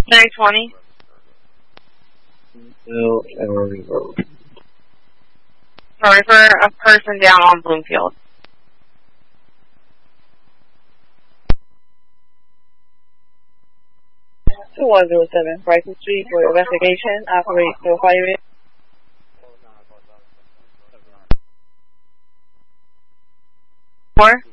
920. Sorry for a person down on Bloomfield. Two 107 Brighton Street for investigation. Operate 458. Four.